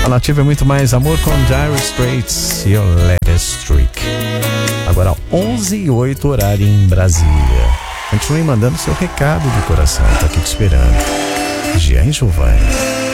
A Nativa é muito mais amor com Dire Straits e o Let It Streak. Agora 11h08, horário em Brasília. Continue mandando seu recado do coração, tá aqui te esperando. Jean e Giovanni.